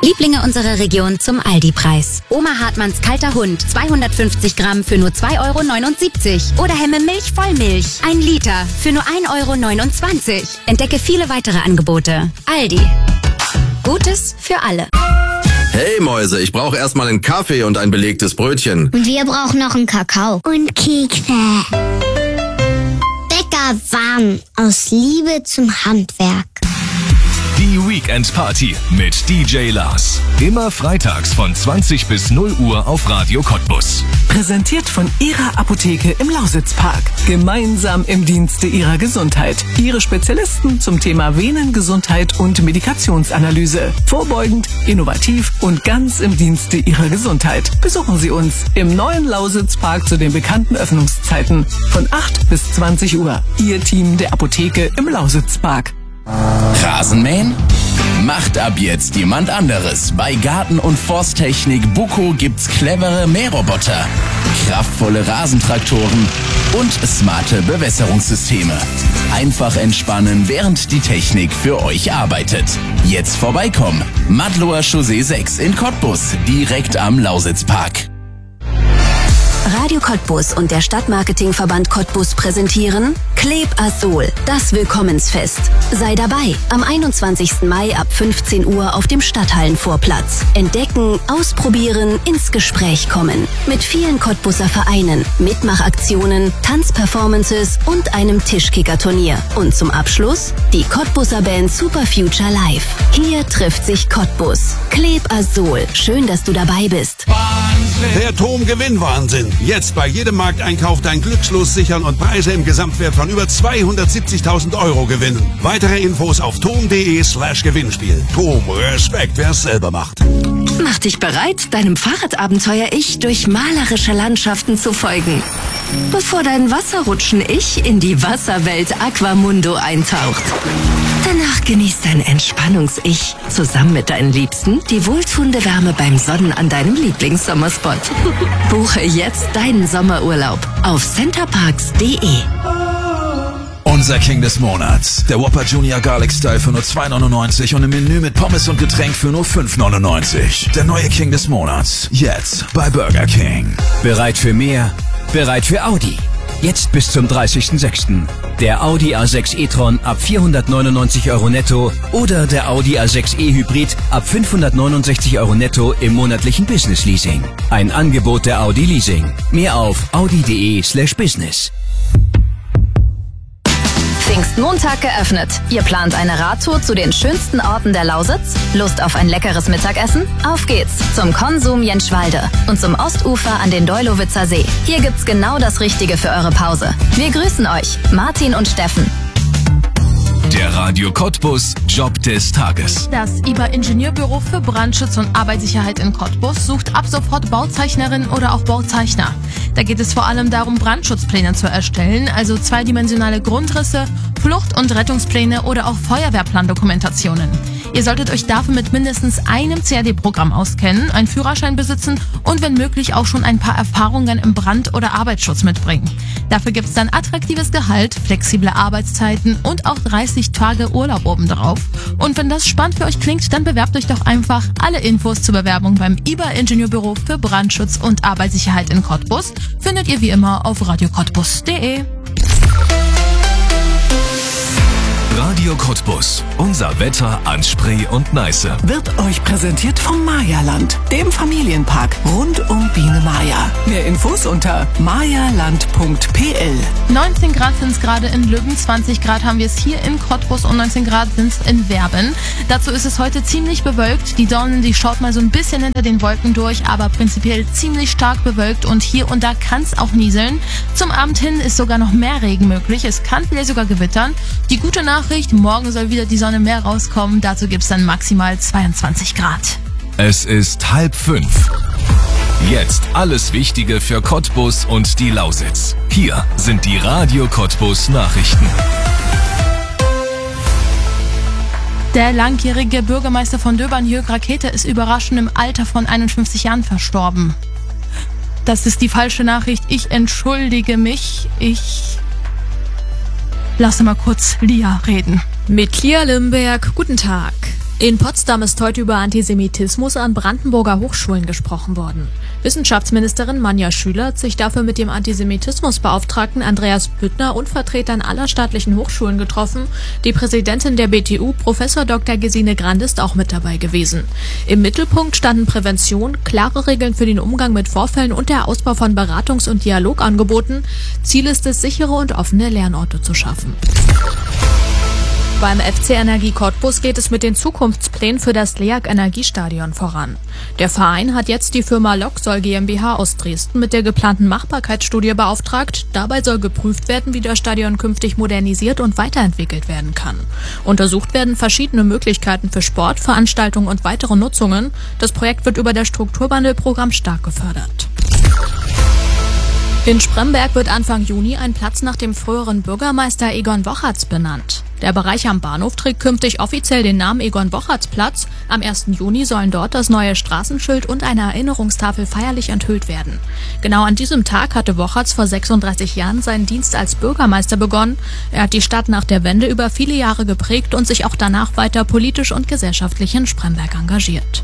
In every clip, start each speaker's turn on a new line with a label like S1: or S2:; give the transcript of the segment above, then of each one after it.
S1: Lieblinge unserer Region zum Aldi-Preis. Oma Hartmanns kalter Hund, 250 Gramm für nur 2,79 € Oder Hemme Milch Vollmilch, 1 Liter für nur 1,29 €. Entdecke viele weitere Angebote. Aldi. Gutes für alle.
S2: Hey Mäuse, ich brauche erstmal einen Kaffee und ein belegtes Brötchen.
S3: Und wir brauchen noch einen Kakao. Und Kekse. Bäcker warm. Aus Liebe zum Handwerk.
S4: Die Weekend Party mit DJ Lars. Immer freitags von 20 bis 0 Uhr auf Radio Cottbus.
S5: Präsentiert von Ihrer Apotheke im Lausitzpark. Gemeinsam im Dienste Ihrer Gesundheit. Ihre Spezialisten zum Thema Venengesundheit und Medikationsanalyse. Vorbeugend, innovativ und ganz im Dienste Ihrer Gesundheit. Besuchen Sie uns im neuen Lausitzpark zu den bekannten Öffnungszeiten von 8 bis 20 Uhr. Ihr Team der Apotheke im Lausitzpark.
S6: Rasenmähen? Macht ab jetzt jemand anderes. Bei Garten- und Forsttechnik Buko gibt's clevere Mähroboter, kraftvolle Rasentraktoren und smarte Bewässerungssysteme. Einfach entspannen, während die Technik für euch arbeitet. Jetzt vorbeikommen. Madloer Chaussee 6 in Cottbus, direkt am Lausitzpark.
S1: Radio Cottbus und der Stadtmarketingverband Cottbus präsentieren Klebazol, das Willkommensfest. Sei dabei am 21. Mai ab 15 Uhr auf dem Stadthallenvorplatz. Entdecken, ausprobieren, ins Gespräch kommen. Mit vielen Cottbuser Vereinen, Mitmachaktionen, Tanzperformances und einem Tischkicker-Turnier. Und zum Abschluss die Cottbuser Band Super Future Live. Hier trifft sich Cottbus. Klebazol, schön, dass du dabei bist.
S7: Der TOM-Gewinnwahnsinn. Jetzt bei jedem Markteinkauf dein Glückslos sichern und Preise im Gesamtwert von über 270.000 € gewinnen. Weitere Infos auf tom.de/Gewinnspiel. TOM, Respekt, wer es selber macht.
S8: Mach dich bereit, deinem Fahrradabenteuer-Ich durch malerische Landschaften zu folgen. Bevor dein Wasserrutschen-Ich in die Wasserwelt Aquamundo eintaucht. Danach genießt dein Entspannungs-Ich zusammen mit deinen Liebsten die wohltuende Wärme beim Sonnen an deinem Lieblingssommerspot. Buche jetzt deinen Sommerurlaub auf centerparks.de.
S9: Unser King des Monats. Der Whopper Junior Garlic Style für nur 2,99 € und im Menü mit Pommes und Getränk für nur 5,99 €. Der neue King des Monats. Jetzt bei Burger King.
S10: Bereit für mehr? Bereit für Audi. Jetzt bis zum 30.06. Der Audi A6 e-tron ab 499 € netto oder der Audi A6 e-Hybrid ab 569 € netto im monatlichen Business Leasing. Ein Angebot der Audi Leasing. Mehr auf audi.de/business.
S11: Pfingstmontag geöffnet. Ihr plant eine Radtour zu den schönsten Orten der Lausitz? Lust auf ein leckeres Mittagessen? Auf geht's zum Konsum Jenschwalde und zum Ostufer an den Deulowitzer See. Hier gibt's genau das Richtige für eure Pause. Wir grüßen euch, Martin und Steffen.
S4: Der Radio Cottbus Job des Tages.
S12: Das IBA-Ingenieurbüro für Brandschutz und Arbeitssicherheit in Cottbus sucht ab sofort Bauzeichnerin oder auch Bauzeichner. Da geht es vor allem darum, Brandschutzpläne zu erstellen, also zweidimensionale Grundrisse, Flucht- und Rettungspläne oder auch Feuerwehrplandokumentationen. Ihr solltet euch dafür mit mindestens einem CAD-Programm auskennen, einen Führerschein besitzen und wenn möglich auch schon ein paar Erfahrungen im Brand- oder Arbeitsschutz mitbringen. Dafür gibt's dann attraktives Gehalt, flexible Arbeitszeiten und auch 30 Tage Urlaub obendrauf. Und wenn das spannend für euch klingt, dann bewerbt euch doch einfach. Alle Infos zur Bewerbung beim IBA-Ingenieurbüro für Brandschutz und Arbeitssicherheit in Cottbus findet ihr wie immer auf radiocottbus.de.
S4: Radio Cottbus. Unser Wetter an Spree und Neiße.
S5: Wird euch präsentiert vom Mayaland, dem Familienpark rund um Biene Maya. Mehr Infos unter mayaland.pl.
S12: 19 Grad sind es gerade in Lübben, 20 Grad haben wir es hier in Cottbus und 19 Grad sind es in Werben. Dazu ist es heute ziemlich bewölkt. Die Sonne, die schaut mal so ein bisschen hinter den Wolken durch, aber prinzipiell ziemlich stark bewölkt und hier und da kann es auch nieseln. Zum Abend hin ist sogar noch mehr Regen möglich. Es kann vielleicht sogar gewittern. Die gute Nachricht, morgen soll wieder die Sonne mehr rauskommen. Dazu gibt es dann maximal 22 Grad.
S4: Es ist 4:30. Jetzt alles Wichtige für Cottbus und die Lausitz. Hier sind die Radio Cottbus Nachrichten.
S12: Der langjährige Bürgermeister von Döbern, Jörg Rakete, ist überraschend im Alter von 51 Jahren verstorben. Das ist die falsche Nachricht. Ich entschuldige mich. Ich lasse mal kurz Lia reden.
S13: Mit Lia Limberg, guten Tag.
S12: In Potsdam ist heute über Antisemitismus an Brandenburger Hochschulen gesprochen worden. Wissenschaftsministerin Manja Schüler hat sich dafür mit dem Antisemitismusbeauftragten Andreas Büttner und Vertretern aller staatlichen Hochschulen getroffen. Die Präsidentin der BTU, Professor Dr. Gesine Grand, ist auch mit dabei gewesen. Im Mittelpunkt standen Prävention, klare Regeln für den Umgang mit Vorfällen und der Ausbau von Beratungs- und Dialogangeboten. Ziel ist es, sichere und offene Lernorte zu schaffen. Beim FC Energie Cottbus geht es mit den Zukunftsplänen für das LEAG Energiestadion voran. Der Verein hat jetzt die Firma Loxol GmbH aus Dresden mit der geplanten Machbarkeitsstudie beauftragt. Dabei soll geprüft werden, wie das Stadion künftig modernisiert und weiterentwickelt werden kann. Untersucht werden verschiedene Möglichkeiten für Sport, Veranstaltungen und weitere Nutzungen. Das Projekt wird über das Strukturwandelprogramm stark gefördert. In Spremberg wird Anfang Juni ein Platz nach dem früheren Bürgermeister Egon Wocherts benannt. Der Bereich am Bahnhof trägt künftig offiziell den Namen Egon-Wocherts-Platz. Am 1. Juni sollen dort das neue Straßenschild und eine Erinnerungstafel feierlich enthüllt werden. Genau an diesem Tag hatte Wocherts vor 36 Jahren seinen Dienst als Bürgermeister begonnen. Er hat die Stadt nach der Wende über viele Jahre geprägt und sich auch danach weiter politisch und gesellschaftlich in Spremberg engagiert.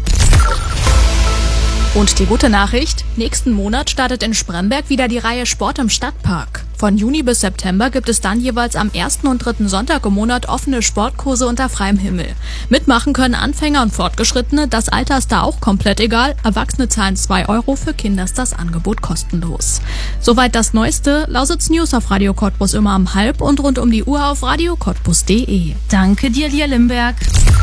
S12: Und die gute Nachricht: Nächsten Monat startet in Spremberg wieder die Reihe Sport im Stadtpark. Von Juni bis September gibt es dann jeweils am 1. und 3. Sonntag im Monat offene Sportkurse unter freiem Himmel. Mitmachen können Anfänger und Fortgeschrittene, das Alter ist da auch komplett egal. Erwachsene zahlen 2 €, für Kinder ist das Angebot kostenlos. Soweit das Neueste. Lausitz News auf Radio Cottbus immer um 12:30 und rund um die Uhr auf radiocottbus.de.
S11: Danke dir, Lia Limberg.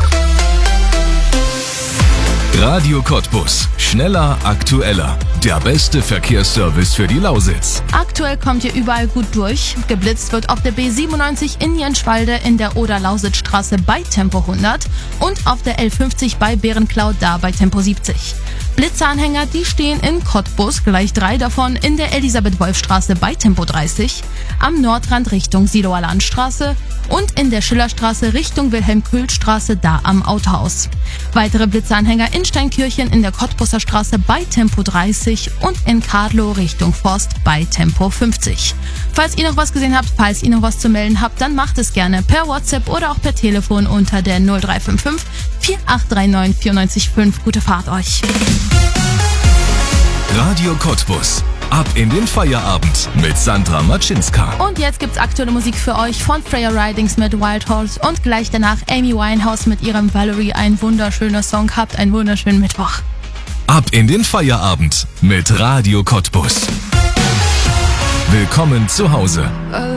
S4: Radio Cottbus. Schneller, aktueller. Der beste Verkehrsservice für die Lausitz.
S12: Aktuell kommt ihr überall gut durch. Geblitzt wird auf der B97 in Jenschwalde in der Oder-Lausitz-Straße bei Tempo 100 und auf der L50 bei Bärenklau da bei Tempo 70. Blitzeranhänger, die stehen in Cottbus, gleich 3 davon in der Elisabeth-Wolf-Straße bei Tempo 30, am Nordrand Richtung Siloer Landstraße und in der Schillerstraße Richtung Wilhelm-Köhl-Straße da am Autohaus. Weitere Blitzeranhänger in Steinkirchen in der Cottbuser Straße bei Tempo 30 und in Kadlow Richtung Forst bei Tempo 50. Falls ihr noch was gesehen habt, falls ihr noch was zu melden habt, dann macht es gerne per WhatsApp oder auch per Telefon unter der 0355 4839 945. Gute Fahrt euch.
S4: Radio Cottbus. Ab in den Feierabend mit Sandra Matschinska.
S12: Und jetzt gibt's aktuelle Musik für euch von Freya Ridings mit Wild Horse und gleich danach Amy Winehouse mit ihrem Valerie. Ein wunderschöner Song. Habt einen wunderschönen Mittwoch.
S4: Ab in den Feierabend mit Radio Cottbus. Willkommen zu Hause.